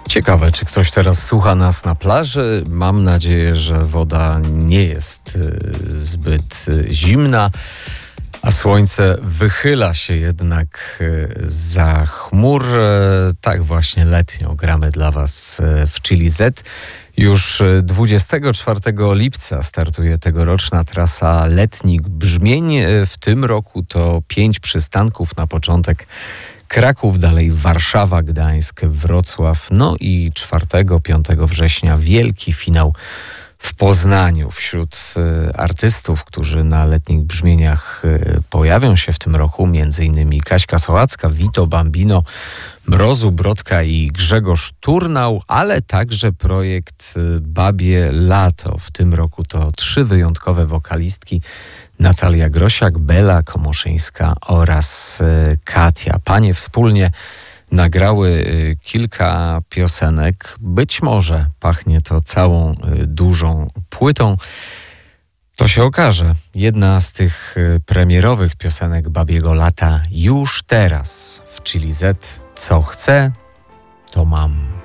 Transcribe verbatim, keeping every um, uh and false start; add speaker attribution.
Speaker 1: Ciekawe, czy ktoś teraz słucha nas na plaży. Mam nadzieję, że woda nie jest y, zbyt y, zimna, a słońce wychyla się jednak y, za chmur. Y, tak właśnie letnio gramy dla Was y, w Chili Z. Już dwudziestego czwartego lipca startuje tegoroczna trasa Letnik Brzmień. W tym roku to pięć przystanków na początek. Kraków, dalej Warszawa, Gdańsk, Wrocław, no i czwartego piątego września wielki finał w Poznaniu. Wśród y, artystów, którzy na Letnich Brzmieniach y, pojawią się w tym roku, między innymi Kaśka Sołacka, Vito Bambino, Mrozu Brodka i Grzegorz Turnał, ale także projekt y, Babie Lato. W tym roku to trzy wyjątkowe wokalistki: Natalia Grosiak, Bela Komoszyńska oraz y, Katia. Panie wspólnie nagrały y, kilka piosenek. Być może pachnie to całą y, dużą płytą. To się okaże. Jedna z tych y, premierowych piosenek Babiego Lata już teraz w Chili Z. Co chcę, to mam.